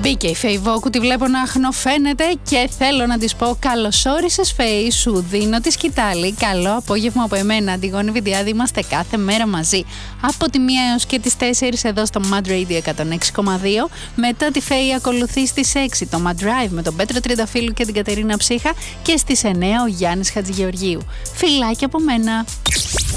Μπήκε η Φέη Βόκου, τη βλέπω να αχνοφαίνεται και θέλω να της πω καλώς όρισες Φέη, σου δίνω τη σκητάλη. Καλό απόγευμα από εμένα, Αντιγόνη Βιντιάδη, είμαστε κάθε μέρα μαζί. Από τη 1 έως και τις 4 εδώ στο Mad Radio 106,2. Μετά τη Φέη ακολουθεί στις 6 το Mad Drive με τον Πέτρο Τριανταφύλου και την Κατερίνα Ψύχα και στις 9 ο Γιάννης Χατζηγεωργίου. Φιλάκια από μένα!